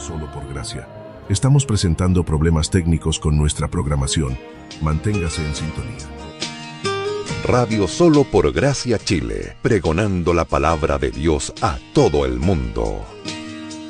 Solo por Gracia. Estamos presentando problemas técnicos con nuestra programación. Manténgase en sintonía. Radio Solo por Gracia Chile, pregonando la palabra de Dios a todo el mundo.